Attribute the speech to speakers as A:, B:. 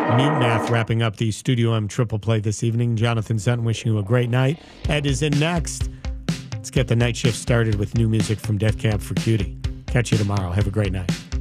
A: Mute Math wrapping up the Studio M triple play this evening. Jonathan Sutton wishing you a great night. Ed is in next. Let's get the night shift started with new music from Death Cab for Cutie. Catch you tomorrow. Have a great night.